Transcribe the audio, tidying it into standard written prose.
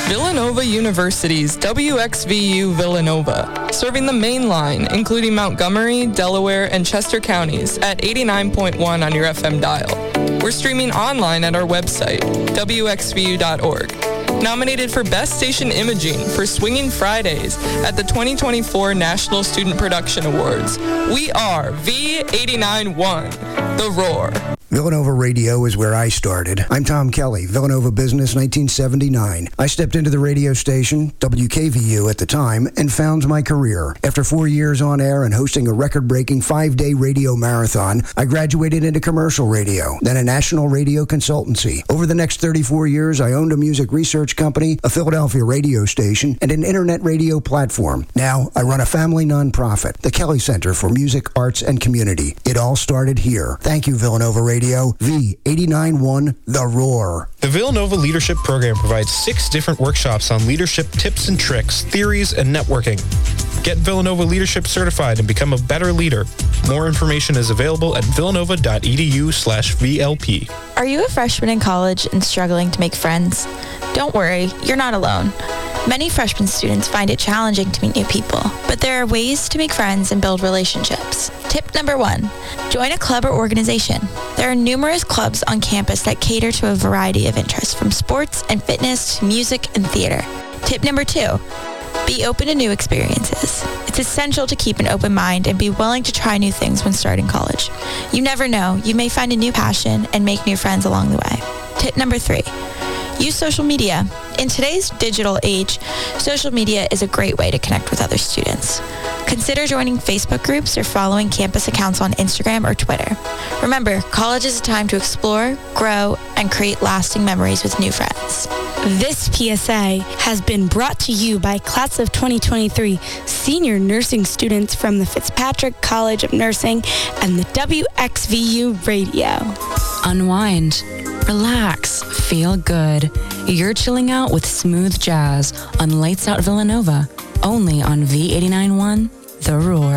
Villanova University's WXVU Villanova, serving the main line, including Montgomery, Delaware, and Chester counties at 89.1 on your FM dial. We're streaming online at our website, wxvu.org. Nominated for Best Station Imaging for Swinging Fridays at the 2024 National Student Production Awards. We are V89.1, The Roar. Villanova Radio is where I started. I'm Tom Kelly, Villanova Business 1979. I stepped into the radio station, WKVU at the time, and found my career. After 4 years on air and hosting a record-breaking 5-day radio marathon, I graduated into commercial radio, then a national radio consultancy. Over the next 34 years, I owned a music research company, a Philadelphia radio station, and an internet radio platform. Now, I run a family nonprofit, the Kelly Center for Music, Arts, and Community. It all started here. Thank you, Villanova Radio. V89.1 The Roar. The Villanova Leadership Program provides 6 different workshops on leadership tips and tricks, theories, and networking. Get Villanova Leadership Certified and become a better leader. More information is available at villanova.edu/VLP. Are you a freshman in college and struggling to make friends? Don't worry, you're not alone. Many freshman students find it challenging to meet new people, but there are ways to make friends and build relationships. Tip number 1, join a club or organization. There are numerous clubs on campus that cater to a variety of interests, from sports and fitness to music and theater. Tip number 2, be open to new experiences. It's essential to keep an open mind and be willing to try new things when starting college. You never know, you may find a new passion and make new friends along the way. Tip number 3, use social media. In today's digital age, social media is a great way to connect with other students. Consider joining Facebook groups or following campus accounts on Instagram or Twitter. Remember, college is a time to explore, grow, and create lasting memories with new friends. This PSA has been brought to you by Class of 2023 senior nursing students from the Fitzpatrick College of Nursing and the WXVU Radio. Unwind. Relax, feel good. You're chilling out with smooth jazz on Lights Out Villanova, only on V89.1 The Roar.